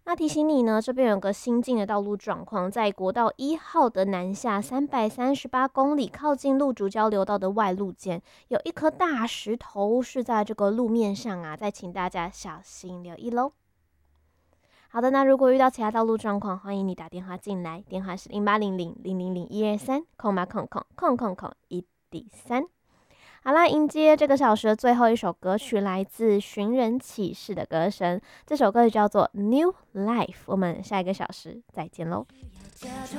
那提醒你呢，这边有个新进的道路状况，在国道1号的南下338公里，靠近路竹交流道的外路间，有一颗大石头是在这个路面上啊，再请大家小心留意喽。好的，那如果遇到其他道路状况，欢迎你打电话进来，电话是0800-000-123，空白空空1D3。好啦，迎接这个小时的最后一首歌曲，来自寻人启事的歌声，这首歌曲叫做《New Life》。我们下一个小时再见喽。